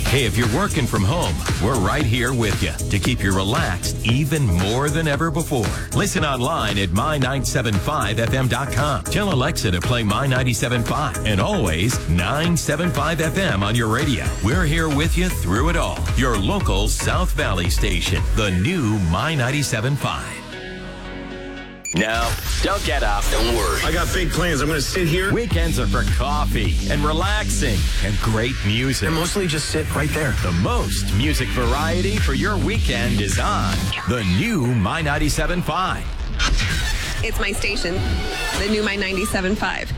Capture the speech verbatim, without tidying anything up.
Hey, if you're working from home, we're right here with you to keep you relaxed even more than ever before. Listen online at my nine seven five f m dot com. Tell Alexa to play My ninety-seven point five and always nine seventy-five F M on your radio. We're here with you through it all. Your local South Valley station, the new My ninety-seven point five. No, don't get up. Don't worry. I got big plans. I'm going to sit here. Weekends are for coffee and relaxing and great music. And mostly just sit right there. The most music variety for your weekend is on the new My ninety-seven point five. It's my station, the new My ninety-seven point five.